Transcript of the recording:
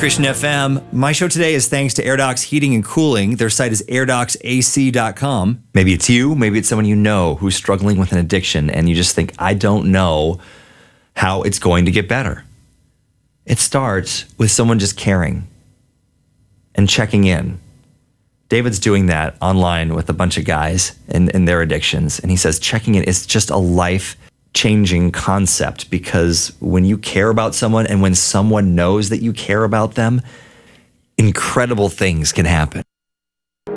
Christian FM. My show today is thanks to AirDocs Heating and Cooling. Their site is airdocsac.com. Maybe it's you, maybe it's someone you know who's struggling with an addiction, and you just think, I don't know how it's going to get better. It starts with someone just caring and checking in. David's doing that online with a bunch of guys in their addictions, and he says checking in is just a life-changing concept, because when you care about someone and when someone knows that you care about them, incredible things can happen.